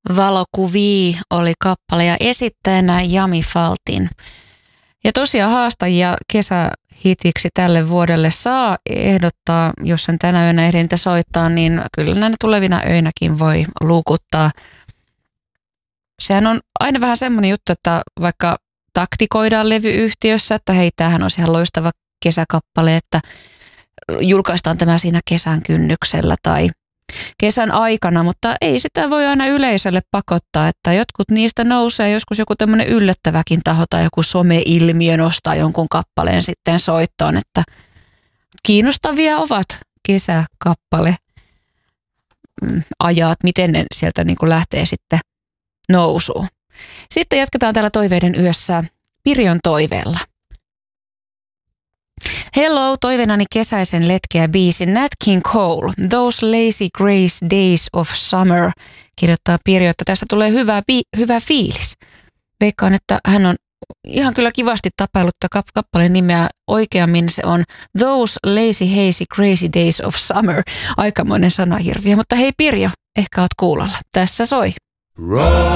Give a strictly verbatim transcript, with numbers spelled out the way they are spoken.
Valokuvia oli kappale ja esittäjänä Jami Faltin. Ja tosiaan haastajia kesähitiksi tälle vuodelle saa ehdottaa, jos sen tänä yönä ehdi niitä soittaa, niin kyllä näinä tulevina öinäkin voi luukuttaa. Sehän on aina vähän semmoinen juttu, että vaikka taktikoidaan levyyhtiössä, että hei, tämähän olisi ihan loistava kesäkappale, että julkaistaan tämä siinä kesän kynnyksellä tai kesän aikana, mutta ei sitä voi aina yleisölle pakottaa, että jotkut niistä nousee, joskus joku tämmöinen yllättäväkin taho tai joku some-ilmiö nostaa jonkun kappaleen sitten soittoon, että kiinnostavia ovat kesäkappale ajat, miten ne sieltä niin kuin lähtee sitten nousuun. Sitten jatketaan täällä Toiveiden yössä Pirjon toiveella. Hello, toiveenani kesäisen letkeä biisin Nat King Cole, Those Lazy Grace Days of Summer, kirjoittaa Pirjo, että tästä tulee hyvä, bi- hyvä fiilis. Veikkaan, että hän on ihan kyllä kivasti tapaillut kap- kappaleen nimeä. Oikeammin se on Those Lazy Hazy Crazy Days of Summer. Aikamoinen sanahirviö, mutta hei Pirjo, ehkä oot kuulolla. Tässä soi.